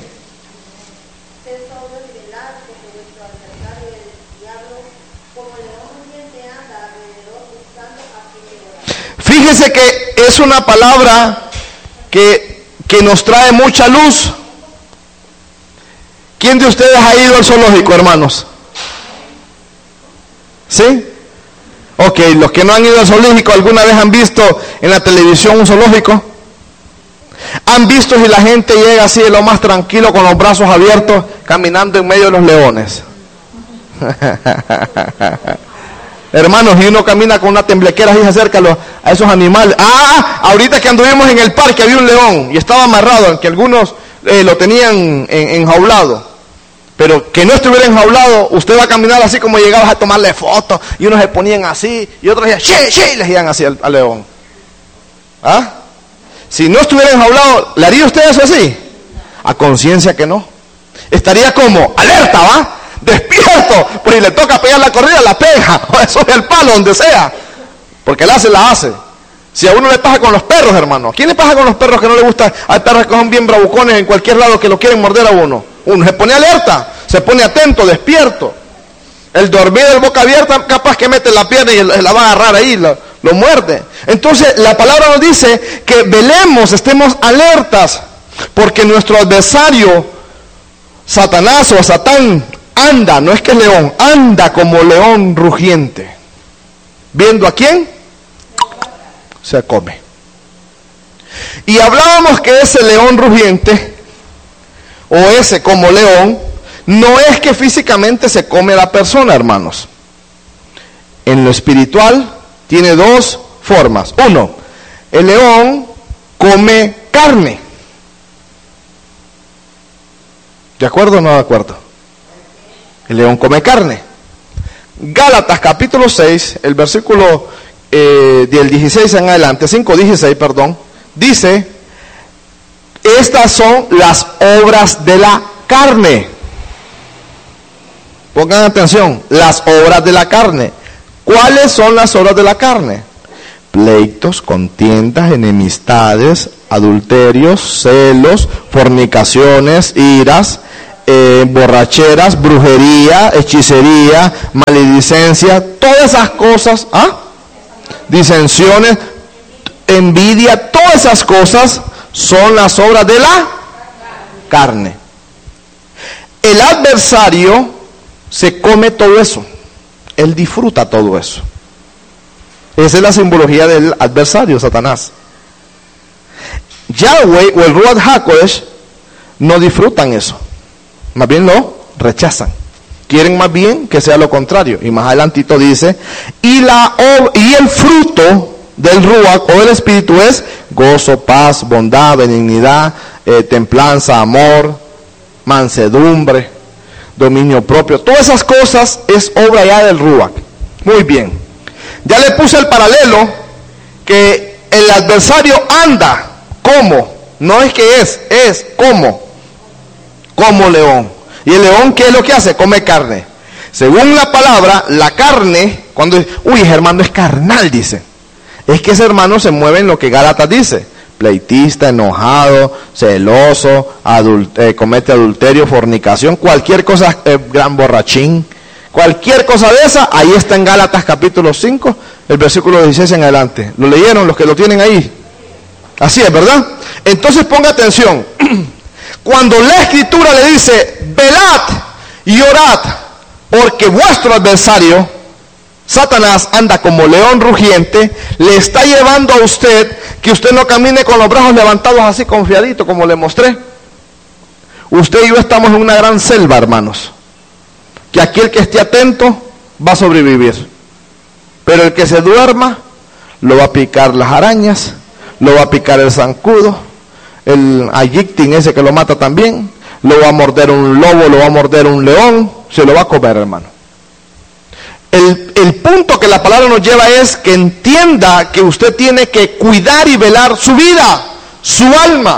Fíjese que es una palabra que, que nos trae mucha luz. ¿Quién de ustedes ha ido al zoológico, hermanos? ¿Sí? Ok, los que no han ido al zoológico, ¿alguna vez han visto en la televisión un zoológico? ¿Han visto si la gente llega así de lo más tranquilo, con los brazos abiertos, caminando en medio de los leones? Hermanos, y uno camina con una temblequera y se acerca a, los, a esos animales. Ah, ahorita que anduvimos en el parque había un león y estaba amarrado, aunque algunos eh, lo tenían en, enjaulado. Pero que no estuviera enjaulado, usted va a caminar así como llegabas a tomarle fotos, y unos se ponían así, y otros decían, ¡sí, sí!, y les iban así al, al león. ¿Ah? Si no estuviera enjaulado, ¿le haría usted eso así? A conciencia que no. Estaría como, alerta, ¿va? Despierto, pues si le toca pegar la corrida, la pega, o eso es el palo, donde sea. Porque la hace, la hace. Si a uno le pasa con los perros, hermano, ¿a quién le pasa con los perros que no le gusta? Hay perros que son bien bravucones en cualquier lado que lo quieren morder a uno. Uno se pone alerta, se pone atento, despierto. El dormido de boca abierta, capaz que mete la pierna y la va a agarrar ahí, lo, lo muerde. Entonces, la palabra nos dice que velemos, estemos alertas, porque nuestro adversario, Satanás o Satán, anda, no es que es león, anda como león rugiente. ¿Viendo a quién? Se come. Y hablábamos que ese león rugiente, o ese como león, no es que físicamente se come a la persona, hermanos. En lo espiritual tiene dos formas. Uno, el león come carne. ¿De acuerdo o no de acuerdo? El león come carne. Gálatas capítulo seis, el versículo eh, del dieciséis en adelante, cinco dieciséis, perdón, dice: estas son las obras de la carne. Pongan atención, las obras de la carne. ¿Cuáles son las obras de la carne? Pleitos, contiendas, enemistades, adulterios, celos, fornicaciones, iras, eh, borracheras, brujería, hechicería, maledicencia, todas esas cosas, ¿ah? disensiones, envidia, todas esas cosas son las obras de la carne. El adversario se come todo eso, él disfruta todo eso. Esa es la simbología del adversario, Satanás. Yahweh o el Ruach HaKodesh no disfrutan eso, más bien lo rechazan. Quieren más bien que sea lo contrario. Y más adelantito dice, y, la, y el fruto del Ruach o del Espíritu es gozo, paz, bondad, benignidad, eh, templanza, amor, mansedumbre, dominio propio. Todas esas cosas es obra ya del Ruach. Muy bien. Ya le puse el paralelo que el adversario anda como, no es que es, es como, como león. Y el león, ¿qué es lo que hace? Come carne. Según la palabra, la carne, cuando dice, uy, ese hermano es carnal, dice. Es que ese hermano se mueve en lo que Gálatas dice. Pleitista, enojado, celoso, adult eh, comete adulterio, fornicación, cualquier cosa, eh, gran borrachín. Cualquier cosa de esa, ahí está en Gálatas capítulo cinco, el versículo dieciséis en adelante. ¿Lo leyeron los que lo tienen ahí? Así es, ¿verdad? Entonces ponga atención. Cuando la Escritura le dice, velad y orad, porque vuestro adversario, Satanás, anda como león rugiente, le está llevando a usted que usted no camine con los brazos levantados así confiadito, como le mostré. Usted y yo estamos en una gran selva, hermanos, que aquel que esté atento va a sobrevivir, pero el que se duerma lo va a picar las arañas, lo va a picar el zancudo, el ayictin ese que lo mata también, lo va a morder un lobo, lo va a morder un león, se lo va a comer, hermano. El, el punto que la palabra nos lleva es que entienda que usted tiene que cuidar y velar su vida, su alma.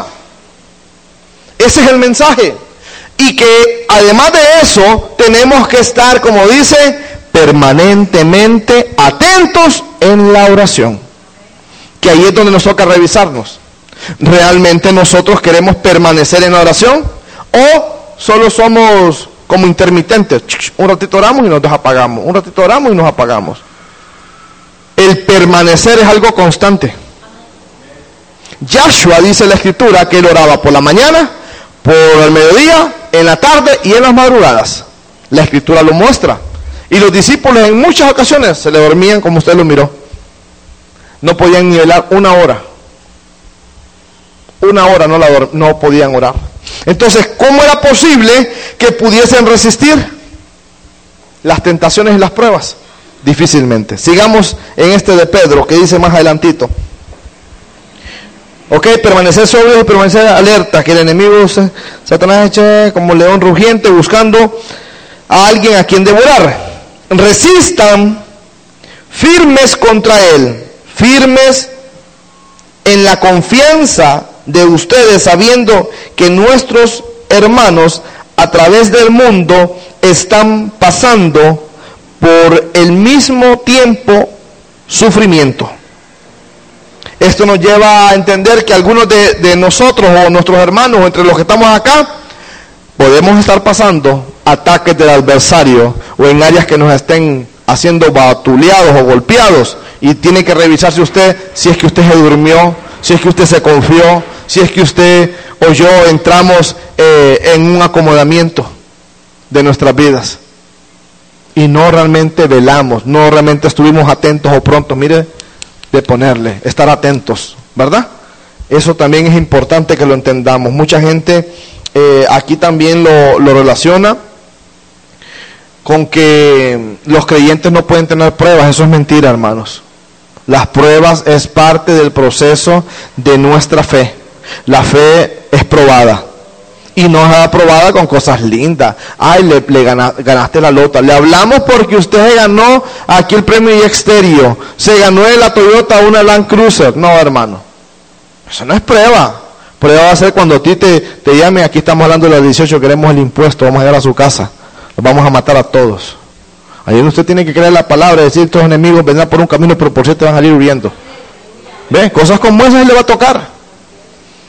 Ese es el mensaje. Y que además de eso, tenemos que estar, como dice, permanentemente atentos en la oración. Que ahí es donde nos toca revisarnos. ¿Realmente nosotros queremos permanecer en la oración? ¿O solo somos como intermitentes? Un ratito oramos y nos apagamos. Un ratito oramos y nos apagamos. El permanecer es algo constante. Yahshua dice en la Escritura que él oraba por la mañana, por el mediodía, en la tarde y en las madrugadas. La Escritura lo muestra. Y los discípulos en muchas ocasiones se le dormían como usted lo miró. No podían ni velar una hora. Una hora no, la, no podían orar. Entonces, ¿cómo era posible que pudiesen resistir las tentaciones y las pruebas? Difícilmente. Sigamos en este de Pedro, que dice más adelantito. Ok, permanecer sobrios y permanecer alerta, que el enemigo, Satanás, eche como león rugiente buscando a alguien a quien devorar. Resistan firmes contra él, firmes en la confianza de ustedes, sabiendo que nuestros hermanos a través del mundo están pasando por el mismo tiempo sufrimiento. Esto nos lleva a entender que algunos de, de nosotros o nuestros hermanos, entre los que estamos acá, podemos estar pasando ataques del adversario o en áreas que nos estén haciendo batuleados o golpeados, y tiene que revisarse usted si es que usted se durmió, si es que usted se confió, si es que usted o yo entramos eh, en un acomodamiento de nuestras vidas y no realmente velamos, no realmente estuvimos atentos o prontos, mire, de ponerle, estar atentos, ¿verdad? Eso también es importante que lo entendamos. Mucha gente eh, aquí también lo, lo relaciona con que los creyentes no pueden tener pruebas. Eso es mentira, hermanos. Las pruebas es parte del proceso de nuestra fe. La fe es probada. Y no es aprobada con cosas lindas. Ay, le, le gana, ganaste la lota. Le hablamos porque usted ganó aquí el premio Exterio. Se ganó en la Toyota una Land Cruiser. No, hermano. Eso no es prueba. Prueba va a ser cuando a ti te, te llamen. Aquí estamos hablando de los dieciocho, queremos el impuesto. Vamos a llegar a su casa. Los vamos a matar a todos. Ahí usted tiene que creer la palabra, decir, estos enemigos vendrán por un camino, pero por cierto van a salir huyendo. ¿Ve? Cosas como esas le va a tocar.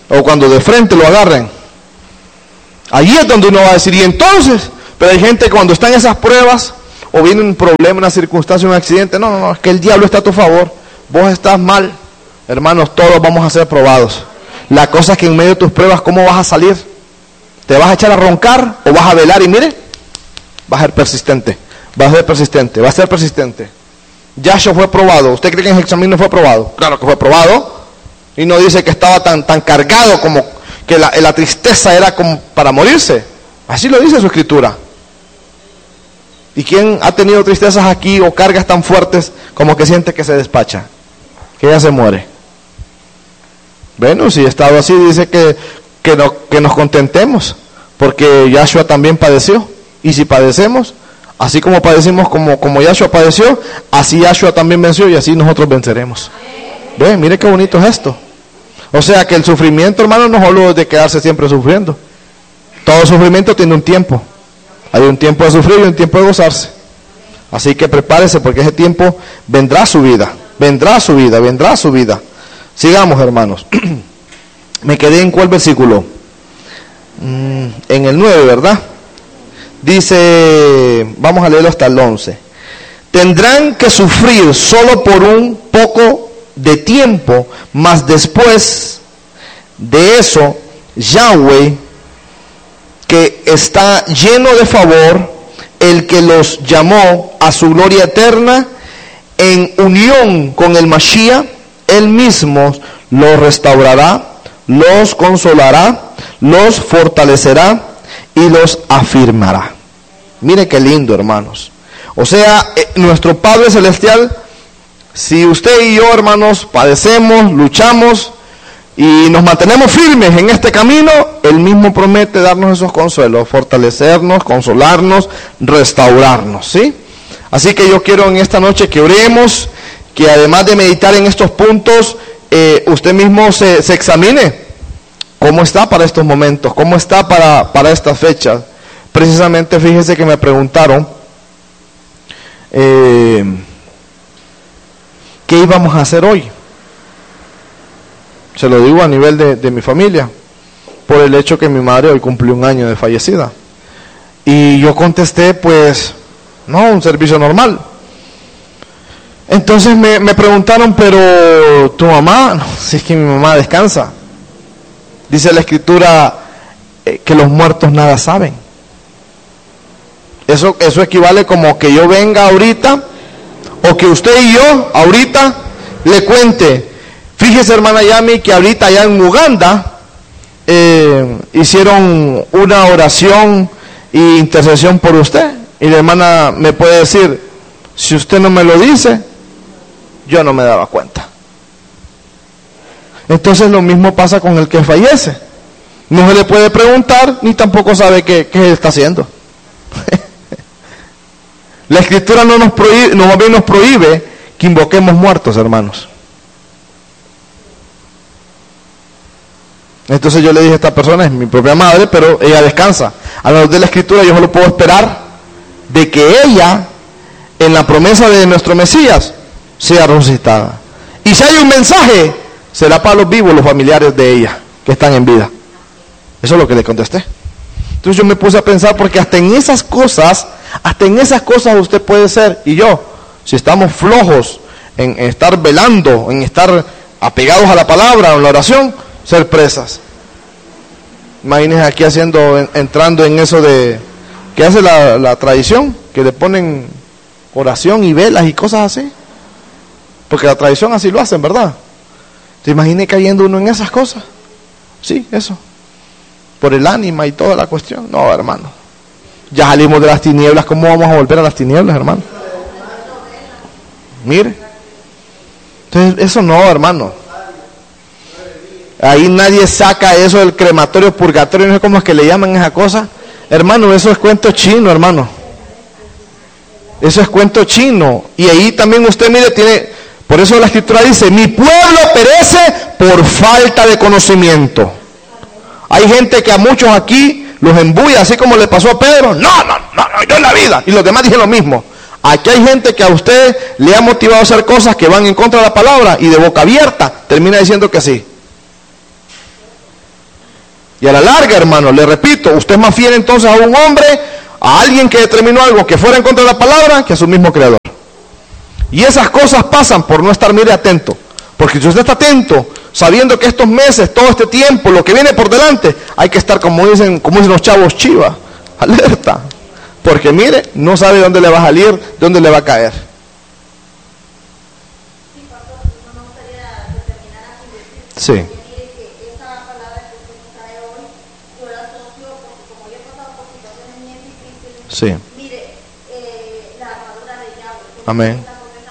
o cuando de frente lo agarren. Allí es donde uno va a decir, y entonces, pero hay gente que cuando están esas pruebas, o viene un problema, una circunstancia, un accidente, no, no, no, es que el diablo está a tu favor, vos estás mal. Hermanos, todos vamos a ser probados. La cosa es que en medio de tus pruebas, ¿cómo vas a salir? ¿Te vas a echar a roncar o vas a velar? Y mire, vas a ser persistente, vas a ser persistente, vas a ser persistente. Yahshua fue probado. ¿Usted cree que en el examen no fue probado? Claro que fue probado. Y no dice que estaba tan, tan cargado como que la, la tristeza era como para morirse. Así lo dice su escritura. ¿Y quién ha tenido tristezas aquí o cargas tan fuertes como que siente que se despacha? Que ya se muere. Bueno, si estado así, dice que, que, no, que nos contentemos, porque Yahshua también padeció. Y si padecemos, así como padecimos, como, como Yahshua padeció, así Yahshua también venció y así nosotros venceremos. Ve, mire qué bonito es esto. O sea que el sufrimiento, hermano, no solo es de quedarse siempre sufriendo. Todo sufrimiento tiene un tiempo. Hay un tiempo de sufrir y un tiempo de gozarse. Así que prepárese, porque ese tiempo vendrá su vida. Vendrá su vida, vendrá su vida. Sigamos, hermanos. Me quedé en cuál versículo. Mm, en el nueve, ¿verdad? Dice, vamos a leerlo hasta el once. Tendrán que sufrir solo por un poco de tiempo, mas después de eso, Yahweh, que está lleno de favor, el que los llamó a su gloria eterna, en unión con el Mashiach, él mismo los restaurará, los consolará, los fortalecerá y los afirmará. Mire qué lindo, hermanos. O sea, eh, nuestro Padre Celestial, si usted y yo, hermanos, padecemos, luchamos y nos mantenemos firmes en este camino, Él mismo promete darnos esos consuelos, fortalecernos, consolarnos, restaurarnos, ¿sí? Así que yo quiero en esta noche que oremos, que además de meditar en estos puntos, eh, usted mismo se, se examine cómo está para estos momentos, cómo está para, para estas fechas. Precisamente, fíjese que me preguntaron eh, qué íbamos a hacer hoy. Se lo digo a nivel de, de mi familia, por el hecho que mi madre hoy cumplió un año de fallecida. Y yo contesté, pues, no, un servicio normal. Entonces me, me preguntaron, pero tu mamá, no, si es que mi mamá descansa. Dice la escritura eh, que los muertos nada saben. Eso, eso equivale como que yo venga ahorita, o que usted y yo ahorita le cuente. Fíjese, hermana Yami, que ahorita allá en Uganda eh, hicieron una oración e intercesión por usted. Y la hermana me puede decir, si usted no me lo dice, yo no me daba cuenta. Entonces lo mismo pasa con el que fallece. No se le puede preguntar, ni tampoco sabe qué, qué está haciendo. La escritura no nos prohíbe, no, más bien nos prohíbe que invoquemos muertos, hermanos. Entonces yo le dije a esta persona, es mi propia madre, pero ella descansa. A la luz de la escritura yo solo puedo esperar de que ella, en la promesa de nuestro Mesías, sea resucitada. Y si hay un mensaje, será para los vivos, los familiares de ella, que están en vida. Eso es lo que le contesté. Entonces yo me puse a pensar, porque hasta en esas cosas, hasta en esas cosas usted puede ser, y yo, si estamos flojos en, en estar velando, en estar apegados a la palabra, en la oración, ser presas. Imagínense aquí haciendo, en, entrando en eso de, que hace la, la tradición, que le ponen oración y velas y cosas así. Porque la tradición así lo hacen, ¿verdad? ¿Se imagina cayendo uno en esas cosas? Sí, eso. Por el ánima y toda la cuestión. No, hermano. Ya salimos de las tinieblas. ¿Cómo vamos a volver a las tinieblas, hermano? Mire. Entonces, eso no, hermano. Ahí nadie saca eso del crematorio, purgatorio, no sé cómo es que le llaman esa cosa. Hermano, eso es cuento chino, hermano. Eso es cuento chino. Y ahí también usted, mire, tiene... Por eso la escritura dice, mi pueblo perece por falta de conocimiento. Hay gente que a muchos aquí los embulla, así como le pasó a Pedro. No, no, no, no, yo en la vida. Y los demás dicen lo mismo. Aquí hay gente que a usted le ha motivado a hacer cosas que van en contra de la palabra y de boca abierta termina diciendo que sí. Y a la larga, hermano, le repito, usted es más fiel entonces a un hombre, a alguien que determinó algo que fuera en contra de la palabra, que a su mismo creador. Y esas cosas pasan por no estar, mire, atento. Porque si usted está atento, sabiendo que estos meses, todo este tiempo, lo que viene por delante, hay que estar, como dicen, como dicen los chavos, chiva, alerta. Porque mire, no sabe dónde le va a salir, de dónde le va a caer. Sí. Sí. Mire, eh, la armadura de Yahweh. Amén.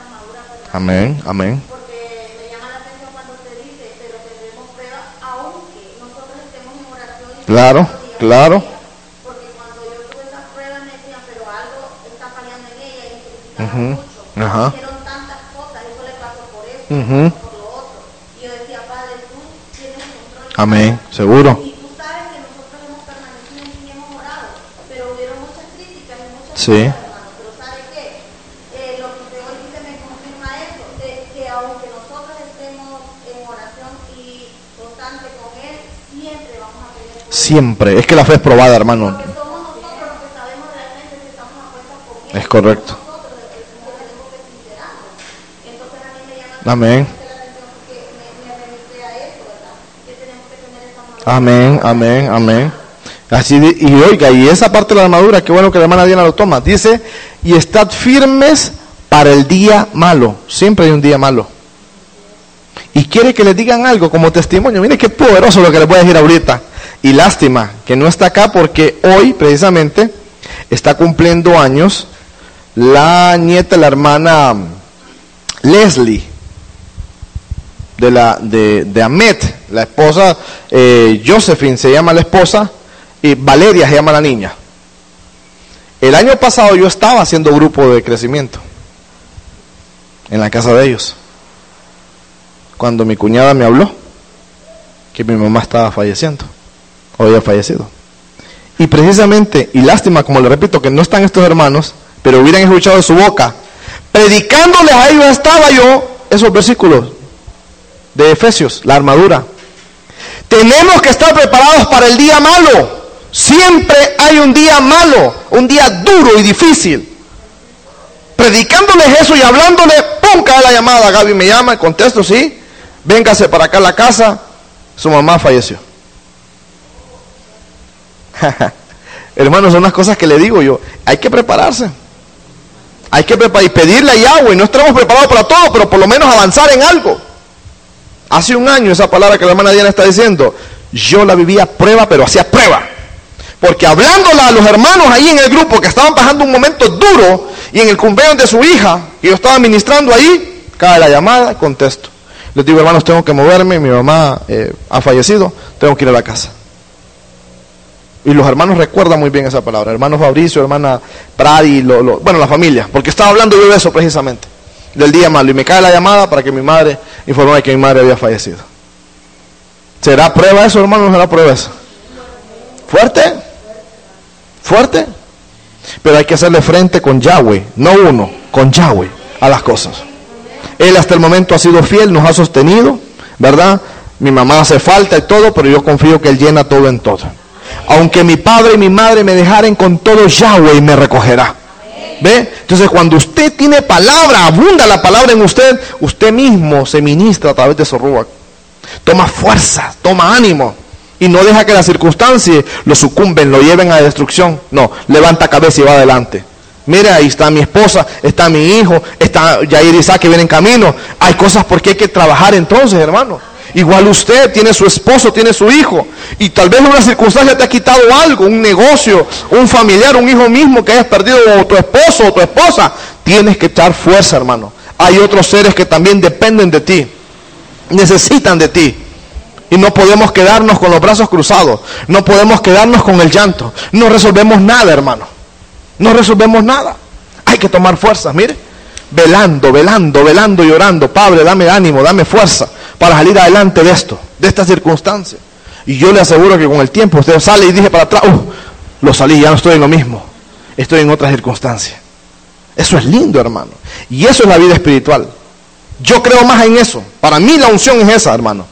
Amén, amén. Porque me llama la atención cuando usted dice, pero tendremos pruebas aunque nosotros estemos en oración. Y claro, claro. Porque cuando yo tuve esas pruebas me decían, pero algo está fallando en ella y necesitaba Uh-huh. mucho. Ajá. Hicieron tantas cosas, eso le pasó por eso, Uh-huh. por lo otro. Y yo decía, Padre, tú tienes el control. Amén, seguro. Y tú sabes que nosotros hemos permanecido en ti y hemos orado, pero hubieron muchas críticas y muchas Sí. cosas, hermano. Pero ¿sabe qué? Eh, lo que usted hoy dice me confirma eso, de que aunque nosotros estemos en oración y constante con Él, siempre vamos a tener poder. Siempre. Es que la fe es probada, hermano. Porque somos nosotros los que sabemos realmente si estamos a cuentas con Él. Es correcto. Nosotros los que tenemos que sincerarnos. Entonces a mí me llama Amén. la atención porque me, me remite a eso, ¿verdad? Que tenemos que tener esa madurez. Amén, amén, amén. Así de- y oiga, y esa parte de la armadura, qué bueno que la hermana Diana lo toma. Dice, y estad firmes para el día malo. Siempre hay un día malo. Y quiere que le digan algo como testimonio. Mire qué poderoso lo que les voy a decir ahorita. Y lástima que no está acá porque hoy precisamente está cumpliendo años la nieta, la hermana Leslie, de la de, de Amet, la esposa, eh, Josephine se llama la esposa, y Valeria se llama la niña. El año pasado yo estaba haciendo grupo de crecimiento en la casa de ellos, cuando mi cuñada me habló que mi mamá estaba falleciendo, o había fallecido. Y precisamente, y lástima, como le repito, que no están estos hermanos, pero hubieran escuchado de su boca, predicándoles a ellos estaba yo esos versículos de Efesios, la armadura. Tenemos que estar preparados para el día malo. Siempre hay un día malo, un día duro y difícil. Predicándoles eso y hablándole, ¡pum! Cae la llamada. Gaby me llama, contesto, sí. Véngase para acá a la casa. Su mamá falleció. Hermanos, son unas cosas que le digo yo. Hay que prepararse. Hay que preparar y pedirle a Yahweh. No estamos preparados para todo, pero por lo menos avanzar en algo. Hace un año esa palabra que la hermana Diana está diciendo, yo la vivía prueba, pero hacía prueba. Porque hablándola a los hermanos ahí en el grupo que estaban pasando un momento duro y en el cumpleaños de su hija, que yo estaba ministrando ahí, cae la llamada y contesto. Les digo, hermanos, tengo que moverme, mi mamá eh, ha fallecido, tengo que ir a la casa. Y los hermanos recuerdan muy bien esa palabra, hermano Fabricio, hermana Pradi, lo, lo, bueno, la familia, porque estaba hablando yo de eso precisamente, del día malo, y me cae la llamada para que mi madre informara que mi madre había fallecido. ¿Será prueba eso, hermano? ¿No será prueba eso? ¿Fuerte? ¿Fuerte? Pero hay que hacerle frente con Yahweh, no uno, con Yahweh a las cosas. Él hasta el momento ha sido fiel, nos ha sostenido, ¿verdad? Mi mamá hace falta y todo, pero yo confío que Él llena todo en todo. Aunque mi padre y mi madre me dejaren, con todo Yahweh me recogerá. ¿Ve? Entonces cuando usted tiene palabra, abunda la palabra en usted, usted mismo se ministra a través de su ruach. Toma fuerza, toma ánimo. Y no deja que las circunstancias lo sucumben, lo lleven a la destrucción. No, levanta cabeza y va adelante. Mira, ahí está mi esposa, está mi hijo, está Yair Isaac que viene en camino. Hay cosas por que hay que trabajar entonces, hermano. Igual usted tiene su esposo, tiene su hijo. Y tal vez una circunstancia te ha quitado algo, un negocio, un familiar, un hijo mismo que hayas perdido, o tu esposo o tu esposa. Tienes que echar fuerza, hermano. Hay otros seres que también dependen de ti. Necesitan de ti. Y no podemos quedarnos con los brazos cruzados. No podemos quedarnos con el llanto. No resolvemos nada, hermano. No resolvemos nada. Hay que tomar fuerzas, mire. Velando, velando, velando y orando. Padre, dame ánimo, dame fuerza para salir adelante de esto, de esta circunstancia. Y yo le aseguro que con el tiempo usted sale y dije para atrás, uh, lo salí, ya no estoy en lo mismo. Estoy en otra circunstancia. Eso es lindo, hermano. Y eso es la vida espiritual. Yo creo más en eso. Para mí la unción es esa, hermano.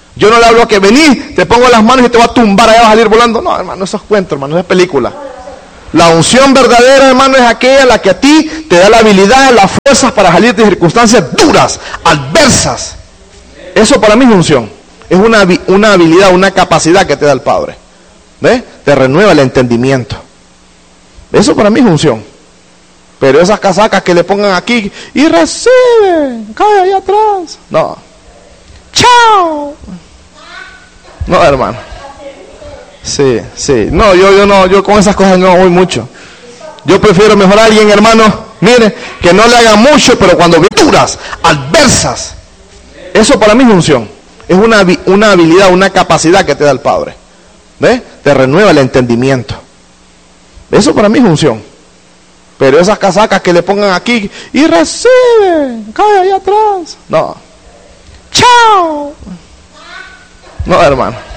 Yo no le hablo a que vení, te pongo las manos y te voy a tumbar, allá vas a salir volando. No, hermano, eso es cuento, hermano, eso es película. La unción verdadera, hermano, es aquella la que a ti te da la habilidad, las fuerzas para salir de circunstancias duras, adversas. Eso para mí es unción. Es una, una habilidad, una capacidad que te da el Padre. ¿Ves? Te renueva el entendimiento. Eso para mí es unción. Pero esas casacas que le pongan aquí y recibe, cae ahí atrás. No. Chao. No, hermano. Sí, sí. No, yo, yo no, yo con esas cosas no voy mucho. Yo prefiero mejor a alguien, hermano, mire, que no le haga mucho, pero cuando duras, adversas. Eso para mí es unción. Es una, una habilidad, una capacidad que te da el Padre. ¿Ves? Te renueva el entendimiento. Eso para mí es unción. Pero esas casacas que le pongan aquí y recibe, cae ahí atrás. No. Chao. No, hermano.